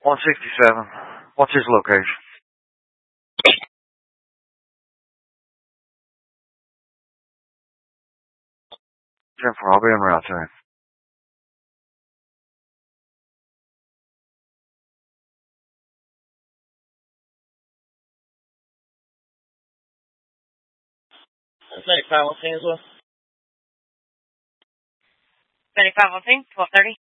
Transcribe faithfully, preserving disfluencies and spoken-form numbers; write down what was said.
one sixty-seven. What's his location? ten four, I'll be en route to him. ninety-five one team as well. ninety-five one team, twelve thirty.